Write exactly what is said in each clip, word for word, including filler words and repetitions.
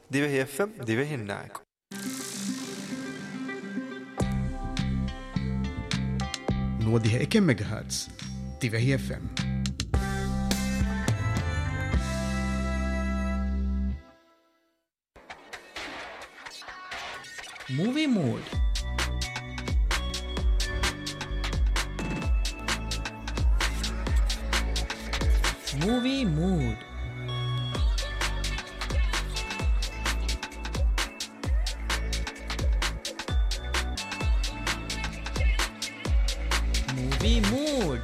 Dive F M Dive Hinnaako. نوديها إكم ميجاهرتز تيفهي اف ام. Movie Mood. Movie Mood. Movie Mood.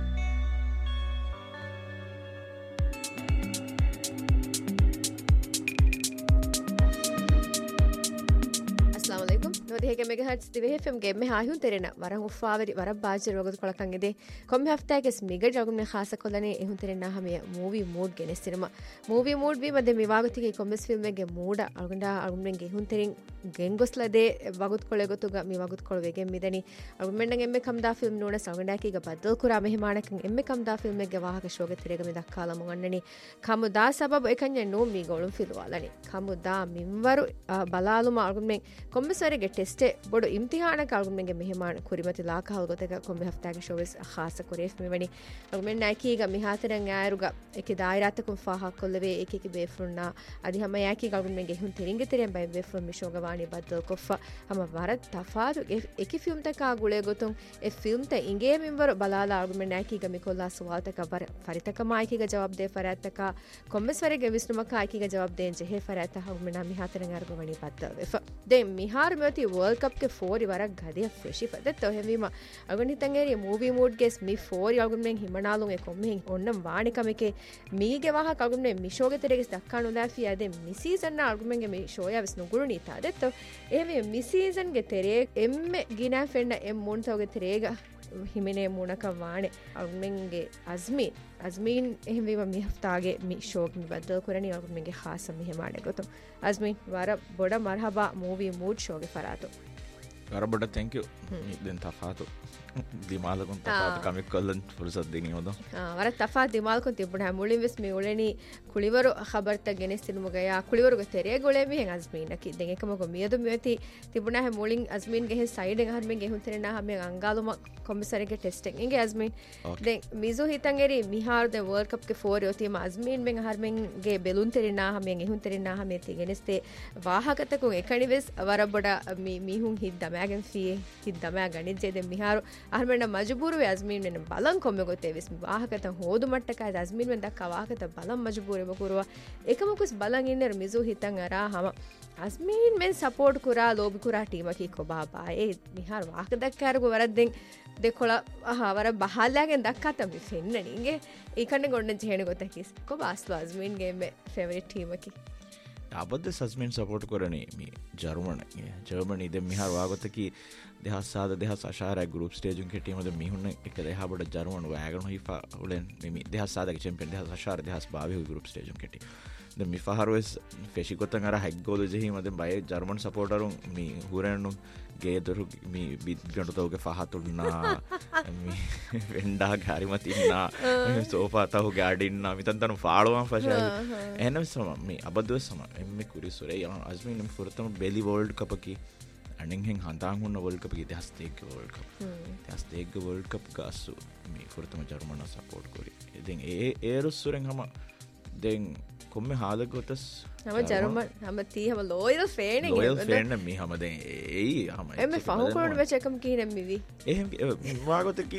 ನೋದಿಹೆಗೆ megahertz ದಿವೆ F M ಗೆ ಮೆ ಹಾಯುನ್ ತೆರೆನ ವರ ಹುಫಾವರಿ ವರ ಬಾಜರ್ ವಗದ ಕೊಳಕಂಗಿದೆ ಕೊಮ್ಮೆ ಹಫ್ತಾಗೆ ಸ್ಮಿಗ ಜಗುಮ್ನೆ ಖಾಸ ಕೊಲ್ಲನೆ ಎಹುನ್ ತೆರೆನ ಹಮೆ movie mood ಗೆ ನೆಸ್ತಿರಮ movie mood B ಮದೆ ಮಿವಾಗತಿಗೆ ಕೊಮ್ಮೆಸ್ film ಗೆ ಮೂಡ ಅಳ್ಗೊಂಡ ಅಳ್ಗೊಂಡೆ ಎಹುನ್ ತೆರೆನ್ ಗೆಂಗೊಸ್ಲದೆ ವಗದ ಕೊಳೆ ಗೊತುಗ ಮಿ ವಗದ ಕೊಳವೆಗೆ ಮಿದನಿ ಅಳ್ಗೊಂಡೆ ಎಮ್ಮೆ ಕಮ್ದಾ ಫಿಲ್ಮ್ ನೋಡ ಸಗಂಡಾಕಿ ಗ ಬದಲ್ ಕುರಾ ಮೆಹಮಾನಕ ಎಮ್ಮೆ ಕಮ್ದಾ ಫಿಲ್ಮ್ ಗೆ ವಾಹಕ ಶೋಗೆ ತೆರೆಗ ಮೆ ದಕ್ಕಾಲ ಮುಂಗಣ್ಣನಿ ಕಮುದಾ ಸಬಬ ಎಕನ್ಯ ನೋ ಮಿ ಗೋಳುಂ ಫಿಲ್ವಾಲನಿ ಕಮುದಾ ಮಿಂವರು ಬಲಾಲುಮ ಅಳ್ಗೊಂಡೆ ಕೊಮ್ಮೆಸರಿಗೆ ಟೆಸ್ಟೆ ಬೊಡು ಇಮ್ತಿಹಾನಕ ಅಳ್ಗೊಂಡೆ ಮೆಹಮಾನ ಕುರಿಮತಿ ಲಾಕ ಹಲ್ಗೊತೆಗ ಕೊಮ್ಮೆ ಹಫ್ತಾಗೆ ಶೋವೆಸ್ ಖಾಸ ಕೊರೇಫ್ ಮಿವನಿ ಅಳ್ಗೊಂಡೆ ನಾಕಿ ಗ ಮಿಹಾತರಂ ಆಯರುಗ ಎಕೆ ದಾಯಿರಾತಕುಂ ಫಾಹ ಕೊಲ್ಲವೆ ಏಕೆಕೆ ಬೇಫ್ರುನ್ನ ಅದಿ ಹಮ ಯಾಕಿ ಅಳ್ಗೊಂಡೆ ಎಹುನ್ ತೆರಿಂಗೆ ತೆರೆಂ ಬೈ ಬೇಫ್ರುನ್ ಮಿಶೋಗವಾನಿ ಬದಲ್ ಕೊಫ ಹಮ ವರತ್ ತಫಾದು ಎಕಿ ಫಿಲ್ಮ್ ತಕ ಗುಳೆ ಗೊತುಂ ಎ ಫಿಲ್ಮ್ ತ ಇಂಗೆ ಮಿಂವರು ಬಲಾಲ ಅಳ್ಗೊಂಡೆ ನಾಕಿ ಗ ಮಿಕೊಲ್ಲಾ ಸವಾಲ್ ತಕ ವರ ಫರಿತಕ ಮಾಕಿ ಗ ಜವಾಬ್ ದೇ ಫರಾತಕ ಕೊಮ್ಮೆಸ್ವರೆಗೆ ವಿಷ್ಣುಮಕ ಆಕಿ ಗ ಜವಾಬ್ ದೇ ಜೆ ಹೆ ಫರಾತ ಅಳ್ಗೊಂಡೆ ಮಿಹಾತರಂ ಆಯರುಗ ವನಿ ಬದಲ್ ವೆಫ ದೆ ಮಿಹಾರ್ ಮೆತಿ ವರ್ಲ್ಡ್ ಕಪ್ ಗೆ ಫೋರ್ ವರ ಗದೆ ಫ್ರೆಶಿ ಪದೆ ತೋ ಹೆವಿಮ ಅಗಣಿ ತಂಗೇರಿ ಮೂವಿ ಮೂಡ್ ಗೆ ಮಿ ಫೋರ್ ಅಳ್ಗೊಂಡೆ ಹಿಮನಾಲು ಎ ಕೊಮ್ಮೆ ಒನ್ನಂ ವಾಣಿಕಮೆಕೆ ಮೀಗೆ ವಾಹ ಅಳ್ಗೊಂಡೆ ಮಿಶೋಗೆ ತೆರೆಗೆ ದಕ್ಕಾನು ದಾಫಿ ಅದೆ ಮಿ ಸೀಸನ್ ನ ಅಳ್ಗೊಂಡೆ ಮಿ ಶೋಯ ವಿಸ್ ನುಗುಳುನಿ ತಾದೆ ತೋ ಎವೆ ಮಿ ಸೀಸನ್ ಗೆ ತೆರೆ ಎಮ್ಮೆ ಗಿನಾ ಫೆಂಡ ಎಂ ಮೂಣ್ತೋಗೆ ತೆರೆಗ ಹಿಮಿನೆ ಮೂಣಕ ವಾಣೆ ಅಳ್ಗೊಂಡೆ ಅಜ್ಮೀನ್ ಅಜ್ಮೀನ್ ಎಹೆಂವಿವ ಮಿ ಹಫ್ತಾಗೆ ಮಿ ಶೋಗ್ ಮಿ ಬದಲ್ ಕುರನಿ ಅಳ್ಗೊಂಡೆ ಖಾಸ ಮಿಹೆ ಮಾಡೆ ಗೊತ್ತು ಅಜ್ಮೀನ್ ವಾರ ಬೊಡ ಮರ್ಹಬಾ ಮೂವಿ ಮೂಡ್ ಶೋಗೆ ಫರಾತು वारा बड़ा थैंक यू दिन तफातो दिमाग को तफात कमी कलन फुर्सत देनी हो तो हां वारा तफात दिमाग को तिबुना मुळिन विस मे उळेनी कुळिवरो खबर त ಗೆನೆಸ್ತಿನ ಮುಗಯ ಕುಳಿವರೋ ಗೆ ತೆರೆ ಗೊಳೆ ಮಿ ಹೆಂಗ ಅಜ್ಮೀನ್ ನಕಿ ದೆಂಗೆ ಕಮ ಗೊ ಮಿಯದು ಮಿಯತಿ ತಿಬುನಾ ಹೆ ಮುಳಿನ್ ಅಜ್ಮೀನ್ ಗೆ ಹೆ ಸೈಡ್ ಗೆ ಹರ್ ಮೆ ಗೆ ಹುಂತೆನ ಹಮೆ ಅಂಗಾಲುಮ ಕೊಮ್ಮಿಸರೆ ಗೆ ಟೆಸ್ಟಿಂಗ್ ಇಂಗೆ ಅಜ್ಮೀನ್ ದೆ ಮಿಜು ಹಿತಂಗೆರಿ ಮಿಹಾರ್ ದೆ ವರ್ಲ್ಡ್ ಕಪ್ ಗೆ ಫೋರ್ ಯೋತಿ ಮ ಅಜ್ಮೀನ್ ಮೆ ಹರ್ ಮೆ ಗೆ ಬೆಲುನ್ ತೆರಿನಾ ಹಮೆ ಗೆ ಹುಂತೆರಿನಾ ಹಮೆ ತಿ ಗೆನೆಸ್ತೆ ವಾಹಕತ ಕೊ ಎಕಣಿ ವಿಸ್ ವರ ಬಡ ಮಿ ಮಿ ಹುಂ ಹಿದ್ದ ಮ್ಯಾಗನ್ ಫಿ ಹಿದ್ದ ಮ್ಯಾ ಗಣಿಜೆ ದೆ ಮಿಹಾರ್ ಹರ್ ಮೆ ಮಜಬೂರು ವೆ ಅಜ್ಮೀನ್ ಮೆ ಬಲಂ ಕೊಮ್ಮೆ ಗೊತೆ ವಿಸ್ ವಾಹಕತ ಹೋದು ಮಟ್ಟಕ ಅಜ್ಮೀನ್ ಮೆ ದಕ್ಕ ವಾಹಕತ ಬಲಂ ಮಜಬೂರು ಬಕುರುವ එකමකුස් බලන් ඉන්න මිසු හිතන් අරා හම අස්මීන් මෙන් සපෝට් කුරා ලෝබි කුරා ටීමකි කොබාබා ඒ මිහාර වාක දක්කාරගු වරද්දෙන් දෙකොළ අහවර බහල්ලාගෙන් දක්කාත මි ෆෙන්නනින්ගේ ඒකන්න ගොන්න ජේන ගොතකිස් කොබාස්ලු අස්මීන් ගේ මේ ෆේවරිට් ටීමකි අබද්ද සස්මීන් සපෝට් කරනේ මේ ජර්මන ජර්මනි දෙ මිහාර වාගතකි දෙහස් සාද දෙහස් අශාරය ගෲප් ස්ටේජ් උන් කෙටීමද මිහුන්න එක දෙහා බඩ ජර්මන වෑගන හිෆා උලෙන් මේ දෙහස් සාදගේ චැම්පියන් දෙහස් අශාර දෙහස් බාවිස් ගෲප් ස්ටේජ් උන් කෙටි ද මිෆහරොස් ෆෙෂි කොතන් අර හැක් ගෝල ජෙහිමද බය ජර්මන් සපෝටරුන් මේ හුරන්නු ගේ දරු මේ බිත් ගඬතෝගේ ෆහතුන්නා මේ වෙන්ඩා ගාරිමතින්නා සෝෆා තහු ගාඩින්නා මිතන් තන ෆාලෝවන් ෆෂා එනම සම මේ අබද්දව සම එම්මේ කුරිසුරේ යන අස්මින් නම් ෆුරතම බෙලි වර්ල්ඩ් කප් කි අනින්හෙන් හඳාන් හුන්න වර්ල්ඩ් කප් කි දෙහස් දෙක වර්ල්ඩ් කප් දෙහස් දෙක වර්ල්ඩ් කප් ගාසු මේ ෆුරතම ජර්මන සපෝට් කරි ඉතින් ඒ ඒරුස්සුරෙන් හම දැන් කොම්මේ හාල ගොතස් හම ජර්මන් හම තී හම ලෝයල් ෆේන් එක ලෝයල් ෆේන් මි හම දැන් ඒයි හම එමෙ ෆහු කරන වෙච එකම් කීනම් මිවි එහෙම වාගොත කි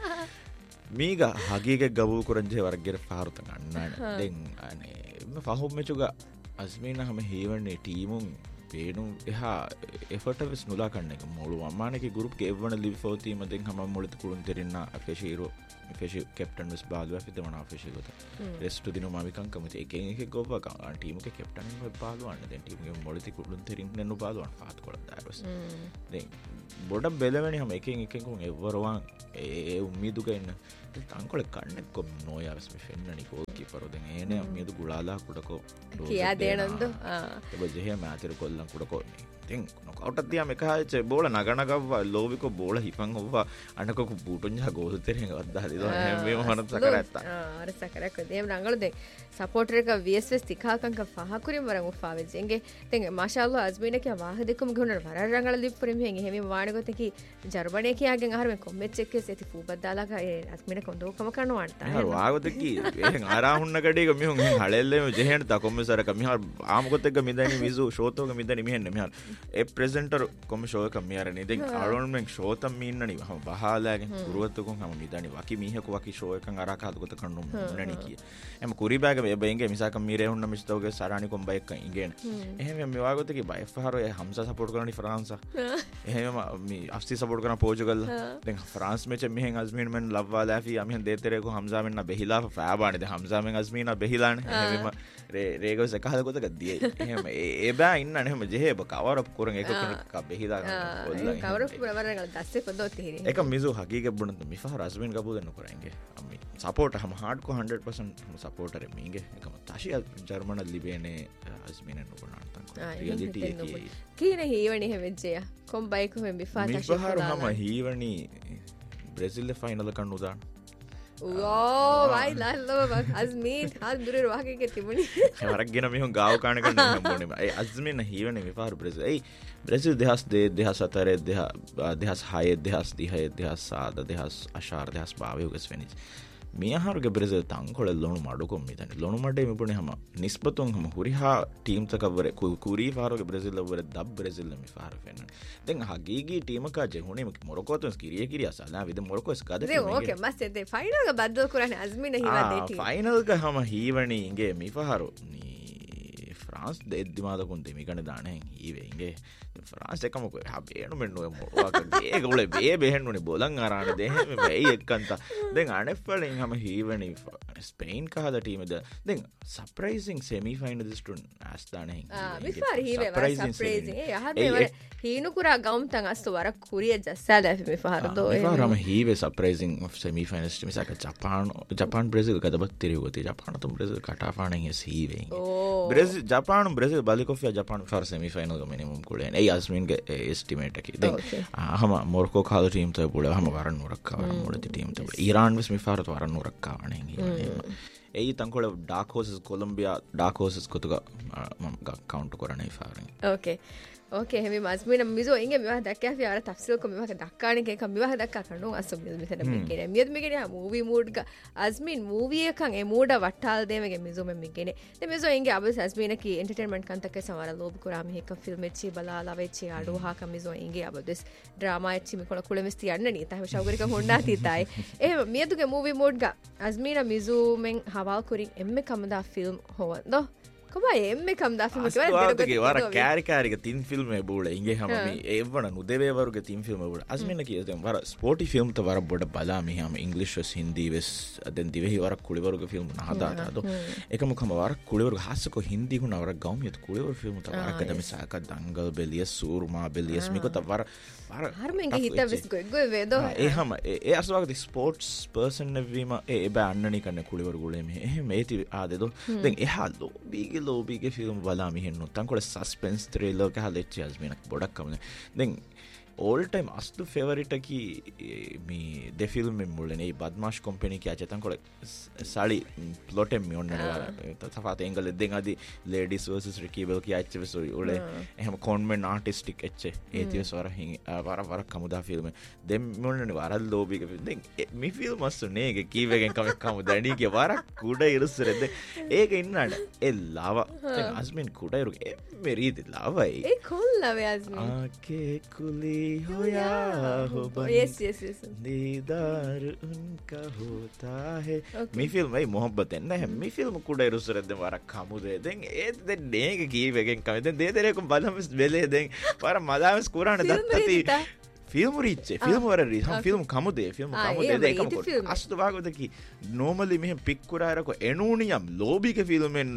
මීග හගීගේ ගබු කරන්ජේ වර්ගයේ පාරුත ගන්නන දැන් අනේ ම ෆහු මෙචුගා අස්මීන හම හේවන්නේ ටීමුන් පේනු එහා එෆර්ට් වෙස් නුලා කන්න එක මොළු අම්මානගේ ගෲප් ගෙවන ලිව් ෆෝතීම දෙන් හම මොළත කුළුන් දෙරින්න ෆෙෂීරෝ ෆෙෂි කැප්ටන් වෙස් බාදුවා ෆිතමනා ෆෙෂි ගොත රෙස්ට් දිනු මාවිකන් කමති එකෙන් එක ගොප කන් ටීම් එක කැප්ටන් එක බාදුවන්න දැන් ටීම් එක මොළති කුළුන් දෙරින් නනු බාදුවන්න ෆාත් කොල දාරස් දැන් බොඩ බෙලවෙනි හම එකෙන් එකෙන් කොන් එවරවන් ඒ උම්මීදු ගන්න තංකොල කන්න කොම් නොයාවස් මෙ ෆෙන්නනි ගෝල් කීපරෝ දැන් ඒනේ උම්මීදු ගුලාලා කුඩකෝ කියා දේනන්දු ආ ඒ බජේ මාතර කොල්ලන් කුඩකෝ තින් නොකවුට් තියා මේක හැච බෝල නගනගව ලෝබිකෝ බෝල හිපන් හොවා අනකෝ පුටුන්ජා ගෝල් තෙරෙන් අද්දා හරි මේ මොහොන සකරත්තා අර සකරක් දෙම් රංගල දෙ සපෝටර් එක විඑස්එස් තිකාකංක ෆහකුරින් වරන් උෆාවෙ ජෙන්ගේ දෙන් මාෂාඅල්ලාහ් අස්මින කිය වාහ දෙකම ගුණ වර රංගල ලිප්පුරින් මෙන් එහෙම වාණගොත කි ජර්මනිය කියාගෙන් අහර මේ කොම්මෙච් එකේ සෙති ෆූබත් දාලා ඒ අස්මින කොන්දෝකම කරනවා අන්ත හර වාගොත කි එහෙන් ආරාහුන්න කඩේක මිහුන් හලෙල්ලෙම ජෙහෙන් තා කොම්මසර කමිහාර ආමකොත් එක මිදනි මිසු ෂෝතෝක මිදනි මිහෙන්න මිහාර ඒ ප්‍රෙසෙන්ටර් කොම ෂෝ එක මියාරනේ දෙන් ආරොන් මෙන් ෂෝතම් මින්නනි වහම බහාලාගෙන් පුරවත්තුකුන් හැම මිදනි වකි මිහක වකි ෂෝ එකන් අරාකාද ගොත කන්නු මින්නනි කිය එම කුරි බෑග මේ බෙන්ගේ මිසක මීරේ හුන්න මිස්තෝගේ සරානි කොම් බයික් ඉගෙන එහෙම මේ වාගොත කි බයි ෆහරෝ ඒ හම්සා සපෝට් කරනි ෆ්‍රාන්ස් එහෙම මේ අස්ති සපෝට් කරන පෝර්චුගල් දැන් ෆ්‍රාන්ස් මෙච් මෙහෙන් අස්මින් මෙන් ලව්වා ලාෆි අමිහෙන් දෙතරේ කො හම්සා මෙන්න බෙහිලා ෆෑබානේ දැන් හම්සා මෙන් අස්මින බෙහිලානේ එහෙම රේ රේගොස් එකහල ගොත ගද්දියේ එහෙම ඒ බෑ ඉන්න නේ එහෙම ජෙහෙබ කවර අප් කරන් එක කෙනෙක් බෙහිලා ගන්න කවර අප් කරවරන් දැස්සේ පොදොත් හිරි එක මිසු හකීක බුණත් මිෆහ රස්මින් ගබු දෙන්න කරන්නේ අම්මි සපෝට් හම හાર્ඩ් කො one hundred percent සපෝටර් මීගේ එකම තාෂි ජර්මන ලිබේනේ අස්මින නුබනාන්තන් රියැලිටි එකේ කීන හීවණි හැවෙජ්ජය කොම් බයික් හොම් බිෆා තාෂි මිෆහ හම හීවණි බ්‍රසීල් ෆයිනල් එක නුදාන ඕ වයි ලල්ලව අස්මින් හල් දුරේ වහකේ තිබුණි හරක් ගෙන මිහුන් ගාව කාණ කන්න හම්බුනේ ඒ අස්මින් හීවණි මිෆහ බ්‍රසීල් ඒ බ්‍රසීල් දෙහස් දෙ දෙහස් හතර දෙහස් හය දෙහස් දහ දෙහස් සාද දෙහස් අශාර දෙහස් බාවේ උගස් වෙනිස් මියහරුගේ බ්‍රසීල් තංකොල ලොණු මඩුකොම් මිතන ලොණු මඩේ මිපුනේ හැම නිස්බතුන් හැම හුරිහා ටීම් තකවර කුරි ෆාරුගේ බ්‍රසීල් වර දබ් බ්‍රසීල් මි ෆාර ෆෙන්න දැන් හගීගී ටීම කා ජෙහුනේ මොරොකෝ තුන් කිරිය කිරිය අසලා විද මොරොකෝ ස්කද දේ ඕකේ මස්සේ දේ ෆයිනල් ක බද්දල් කරන්නේ අස්මින හිවා දෙටි ෆයිනල් ක හැම හීවණි ඉගේ මි ෆාරු නී ෆ්‍රාන්ස් දෙද්දිමාදකුන් දෙමි ගණ දානේ හීවේ ඉගේ ෆ්‍රාන්ස් එකම කො හැබේනු මෙන්නු මොරොකෝ ගේ ගොල බේ බෙහෙන්නුනේ බොලන් අරාන දෙහෙම වෙයි එක්කන්ත දැන් අනෙෆ්වලින් හැම හීවණි ස්පේන් කහද ටීමද දැන් සර්ප්‍රයිසිං සෙමි ෆයිනල් දිස්ටුන් ආස්දානේ ආ මිෆාර හීවේ වර සර්ප්‍රයිසිං ඒ යහදේ වර හීනු කුරා ගවුම්තන් අස්ත වර කුරිය ජස්සාද මිෆාර දෝ මිෆාර හැම හීවේ සර්ප්‍රයිසිං සෙමි ෆයිනල්ස් මිසක Japan Japan Brazil කදබත් තිරියුගති ජපාන තුම් Brazil කටාෆාණෙන් S හීවේ Brazil Japan Brazil බලිකොෆියා Japan ෆාර semi final ක මිනිමම් කුලේ ඒ අස්මින්ගේ එස්ටිමේට් එකේ දැන් ආහම මොරොකෝ කාල ටීම් තව බුල හැම වරන් නුරක්කා වරන් මුලති ටීම් තව ඊරාන් වෙස් මිෆාර වරන් නුරක්කා වණේ ඒ තංකොල dark horses Columbia dark horses කොතුග මම කවුන්ට් කරන්නේ ෆාරෙන් ඕකේ ඕකේ හැමි මස්මින මිසෝ ඉංගේ මෙවහ දැක්කා ෆි අර තෆ්සීල් කො මෙවහ දක්කාණේ එක මෙවහ දක්කා කනෝ අසු මෙතන මෙකේ මියත් මෙකේ මූවි මූඩ් ක අස්මින් මූවි එකන් ඒ මූඩ වට්ටාල් දෙමගේ මිසෝ මෙ මෙකේ නේ මිසෝ ඉංගේ අබස් අස්මින කි එන්ටර්ටේන්මන්ට් කන්තක සමහර ලෝබ කුරාම එක ෆිල්ම් එච්චි බලාලා වෙච්චි අඩෝ හා ක මිසෝ ඉංගේ අබස් ඩ්‍රාමා එච්චි මිකොල කුලෙමස් තියන්න නී තහ ෂවුගරික හොන්නා තීතයි එහෙම මියතුගේ මූවි මූඩ් ක අස්මින මිසෝ මෙන් හවල් කුරින් එම්මෙ කමදා ෆිල්ම් හොවන්දෝ කොබයි එම්මෙ කමදා ෆිල්ම් එක වරදගේ වර කෑරි කාරික තින් ෆිල්ම් ඒ බූල ඉංගේ හැම මේ ඒවන නුදෙවේ වරුගේ තින් ෆිල්ම් බූල අස්මින කියතෙන් වර ස්පෝටි ෆිල්ම් ත වර බොඩ බලා මි හැම ඉංග්‍රීසි වෙස් හින්දි වෙස් දැන් දිවෙහි වර කුලි වරුගේ ෆිල්ම් නහදා තාදෝ එකම කම වර කුලි වරු හාසකෝ හින්දි ගුණ වර ගෞම් යත කුලි වරු ෆිල්ම් ත වර කදම සාක දංගල් බෙලියස් සූර්මා බෙලියස් මිකො ත වර වර හර්මෙන්ගේ හිත වෙස් ගොයි ගොයි වේදෝ ඒ හැම ඒ අස්වාගේ ස්පෝර්ට්ස් පර්සන් නෙවීම ඒ බෑ අන්නනි කන්න කුලි වරු ගුලේ මේ එහෙම ඒති ආදෙදෝ දැන් එහා ලෝබීගේ ලෝබීගේ ෆිල්ම් බලා මිහෙන්නු තංකොල සස්පෙන්ස් ත්‍රිලර් එක හලෙච්චි අස්මිනක් බොඩක් කමනේ දැන් all time අස්තු ෆේවරිට කි මේ දෙ ෆිල්ම් මෙ මුල්ලනේ බද්මාෂ් කම්පැනි කිය චතන් කොල සාලි ප්ලොට් එම් මියොන්නේ තෆාත එංගල දෙන් අදි ලේඩිස් වර්සස් රිකීබල් කිය ඇච්ච වෙසොයි උලේ එහෙම කොන්වෙන්ට් ආටිස්ටික් එච්ච ඒතිවස් වර හින් වර වර කමුදා ෆිල්ම් දෙම් මුල්ලනේ වර ලෝබික දැන් මේ ෆිල්ම් මස්සු නේගේ කීවගෙන් කම කමු දණී කිය වර කුඩ ඉරුස්සරෙද ඒක ඉන්නඩ ඒ ලාව දැන් අස්මින් කුඩ ඉරු මේ රීද ලාවයි ඒ කොල්ලව අස්මින් ආකේ කුලි होया हो बन yes yes yes दीदार उनका होता है मी फिल्म आई मोहब्बत है ना मी फिल्म कुडे रुसरद वरा खामुदे दें ए दे नेग कीवेගෙන් කම දැන් දෙදරේ කොම් බලම වෙලේ දැන් පාර මදාම ස්කෝරාන දත්තති ෆිල්ම් රීච්චේ ෆිල්ම් වර රීච් හම් ෆිල්ම් කමුදේ ෆිල්ම් කමුදේ දෙකම කොට අස්තු භාගවද කි normally මෙහෙම පික් කුරාරක එනෝනියම් ලෝබික ෆිල්මෙන්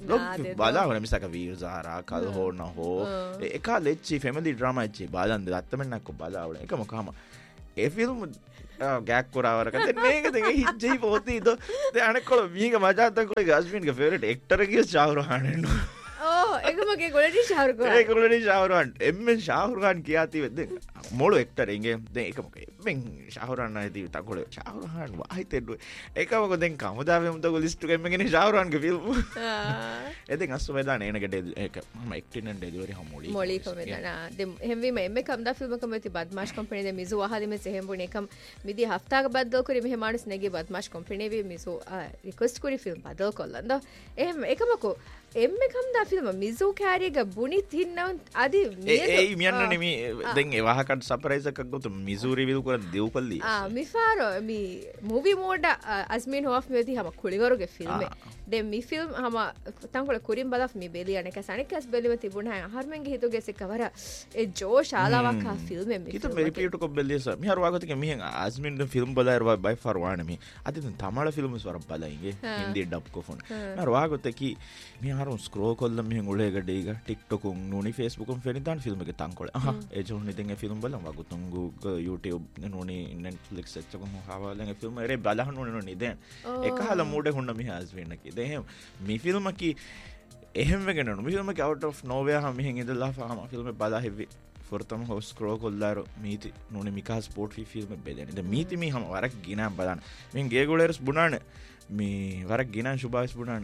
බලාවන මිසක වීර් සාරා කල් හෝන හෝ එක ලෙච්චි ෆැමිලි ඩ්‍රාමා එච්චි බලන් දත්තමන්නක් බලාවල එකම කම ඒ ෆිල්ම් ගෑක් කුරාවරක දැන් මේක දෙක හිජ්ජයි පොතී දෝ දැන් අනකොල මීක මජාතන් කොල ගස්මින්ගේ ෆේවරිට් එක්ටර් කිය චාවරහානෙන්නු ඕ එකම ಗೆ ಗೊಳಡಿ ಶಾರುಖ್ ಖಾನ್ ඒ ගොල්ලනේ ෂාහරුඛ් ખાන් එම්මෙන් ෂාහරුඛ් ખાන් කියාති වෙද්ද මොළු එක්ටර් ඉංගේ දැන් ඒක මොකද එම්මෙන් ෂාහරුඛ් ખાන් ආයිති තකොල ෂාහරුඛ් ખાන් වාහිතෙඩු ඒක මොකද දැන් කවදාවෙ මුදගො ලිස්ට් එක එම්මෙන් ෂාහරුඛ් ખાන් ගේ ෆිල්ම් එදෙන් අස්සු වේදාන ඒනකට ඒක මම එක්ටින් ඇන් ඩෙලිවරි හමුලි මොලි කොමෙදනා දෙම් හෙම්වි මෙ කම්දා ෆිල්ම් කමති බද්මාෂ් කම්පැනි දෙ මිසු වහලි මෙ සෙහෙම්බුන එකම් මිදි හෆ්තාක බද්දල් කුරි මෙහෙ මානස් නැගේ බද්මාෂ් කම්පැනි වේ මිසු රික්වෙස්ට් කුරි ෆිල්ම් බදල් කොල්ලන්ද එහෙම එකමකෝ එම්මෙ කම්දා ෆිල්ම් මිසු කෑරියග බුනි තින්නවන් අදි ඒ මියන්න නෙමි දැන් එවාහකට සර්ප්‍රයිස් එකක් ගොත මිසු රිවිව් කරන් දෙව්පල්ලි ආ මිෆාරෝ මි ಮೂವಿ ಮೋಡ ಅಸ್ಮಿನ್ ಹೋಫ್ ಮೇದಿ ಹಮ ಕುಳಿಗರುಗೆ ಫಿಲ್ಮೆ ದೆ ಮಿ ಫಿಲ್ಮ್ ಹಮ ತಂಗೊಳ ಕುರಿಂ ಬದಫ್ ಮಿ ಬೇಲಿ ಅನಕ ಸನಿಕಸ್ ಬೆಲಿವ ತಿಬುಣ ಹರ್ಮೆಂಗೆ ಹಿತುಗೆ ಸಿಕ್ಕವರ ಎ ಜೋಶ್ ಆಲಾವಕ ಫಿಲ್ಮೆ ಮಿ ಕಿತು ಮೇರಿ ಪಿಯುಟು ಕೊ ಬೆಲಿಸ ಮಿ ಹರ್ ವಾಗತಿಗೆ ಮಿ ಅಸ್ಮಿನ್ ದ ಫಿಲ್ಮ್ ಬದಾರ ಬೈ ಫಾರ್ ವಾಣ ಮಿ ಅದಿ ತಮಿಳ ಫಿಲ್ಮ್ ಸ್ವರ ಬಲೈಗೆ ಹಿಂದಿ ಡಬ್ ಕೊ ಫೋನ್ ಹರ್ ವಾಗತಕಿ ಮಿ ಹರ್ ಸ್ಕ್ರೋಲ್ ಕೊಲ್ಲ ಮಿ ಉಳೆ ಗಡೆ ಈಗ ಟಿಕ್ಟಾಕ್ ನೂನಿ ಫೇಸ್ಬುಕ್ ಉಂ ಫೆನಿದಾನ್ ಫಿಲ್ಮ್ ಗೆ ತಂಗೊಳ ಆಹಾ ಎ ಜೋನಿ ದೆಂಗೆ ಫಿಲ್ಮ್ ಬಲ ವಾಗುತಂಗು ಯೂಟ್ಯೂಬ್ ನೂನಿ ನೆಟ್ಫ್ಲಿಕ್ಸ್ ಎಚ್ಚಗು ಹಾವಲೆಂಗೆ ಫಿಲ್ಮ್ ಎರೆ බලහන් ඕනේ නෝනේ දැන් එක හල මූඩේ හොන්න මි හාස් වෙන්න කි දැන් මේ ෆිල්ම කි එහෙම වෙගෙන නෝ මේ ෆිල්ම කි out of nowhere හම මෙහෙන් ඉඳලා ෆාම ෆිල්ම බලා හෙවි ෆොර්තම හොස් ස්ක්‍රෝල් කොල්ලාර මීති නෝනේ මිකා ස්පෝර්ට් ෆී ෆිල්ම බෙදෙන දැන් මීති මි හම වරක් ගිනා බලන්න මෙන් ගේ ගෝලර්ස් බුණාන මේ වරක් ගිනා සුභාස් බුණාන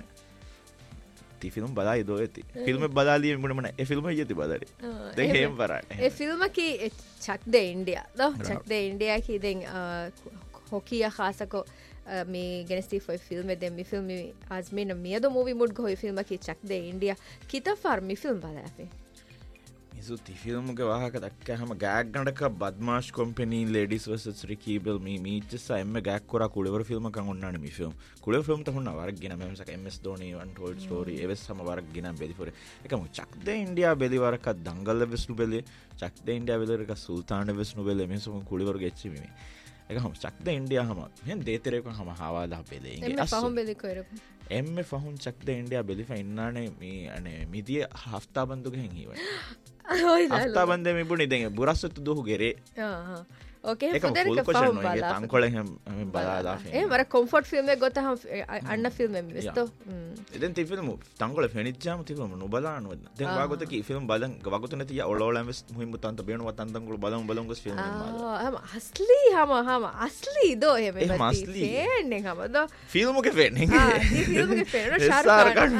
ති ෆිල්ම් බලා ඉදෝ ඇති ෆිල්ම බලා ලිය මුණ මන ඒ ෆිල්ම යති බලාරි දැන් හේම් වරක් ඒ ෆිල්ම කි චක් ද ඉන්දියා දෝ චක් ද ඉන්දියා කි දැන් होकिया खासको मी गेनेस्टी फॉर फिल्म में दे मी फिल्म में आज में न मिया दो मूवी मूड को फिल्म की चक दे इंडिया किता फार मी फिल्म बाला है मिसु ती फिल्म के वाह का दक्का हम गैग गंडक बदमाश company ladies versus Ricky bill मी मी जसा एम गैग कोरा कुळेवर फिल्म का उन्नाने मी फिल्म कुळेवर फिल्म तो हुन्ना वरक गिना मेम सक MS Dhoni untold story Avesh सम वरक गिना बेली फोरे एकम चक दे इंडिया बेली वरक दंगल वेस्नु बेली चक दे इंडिया बेली का सुल्तान वेस्नु बेली मे सम कुळेवर गेच्ची मी එක හම චක් ද ඉන්දියා හම මෙන් දේතරේක හම හවාලා බෙලේ ඉංගේ එම්මේ ෆහම් බෙලි කොරපු එම්මේ ෆහම් චක් ද ඉන්දියා බෙලි ෆා ඉන්නානේ මේ අනේ මිදිය හෆ්තා බන්දුගෙන් හිවයි හෆ්තා බන්දේ මේ බුනි දෙන් බුරස්සතු දුහු ගෙරේ ආ ओके फुदर का फहम बाला तांकोळे हम हम बाला ए मरा कंफर्ट फिल्म में गोता हम अन्न फिल्म में विस्तो इदन ती फिल्म तांकोळे फेनिච්චාම ती फिल्म नो बलान वद දැන් වාගොත කි ෆිල්ම් බලන් වාගොත නැති ය ඔලෝලම් වෙස් මුහිම් තන්ත බේන වතන් තංගොල බලන් බලන් ගොස් ෆිල්ම් මාලා हम असली हम हम असली दो है में बती फेने हम दो फिल्म के फेने हां ये फिल्म के फेने शाहरुख खान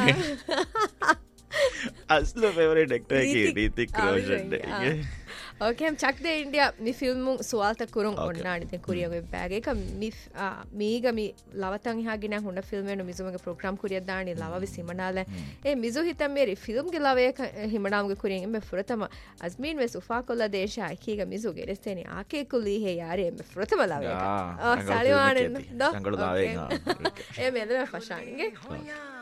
असली फेवरेट एक्टर की ऋतिक रोशन है ओके हम चक दे इंडिया मी फिल्म सुवालता कुरुं ओन्नानि ते कुरियगे बैग එක मी මීග मी ලවතන් ඉහාගෙන හොන්න ෆිල්ම් එක මිසුමගේ ප්‍රෝග්‍රෑම් කුරියක් දාන්නේ ලවවි සිමනාල ඒ මිසු හිතම් මේරි ෆිල්ම් ගේ ලවය හිමනාම්ගේ කුරියෙන් එමෙ ෆුරතම අස්මීන් වෙ සුෆා කොල්ල දේශා එකීග මිසු ගෙරස්තේනි ආකේ කුලී හේ යාරේ එමෙ ෆුරතම ලවය ආ සාලිවානෙන් දෝ ඒ මෙලව ෆෂානිගේ